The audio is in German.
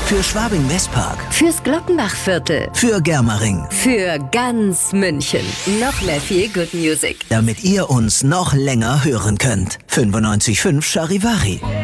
Für Schwabing-Westpark. Fürs Glockenbachviertel. Für Germering. Für ganz München. Noch mehr viel Good Music. Damit ihr uns noch länger hören könnt. 95.5 Charivari.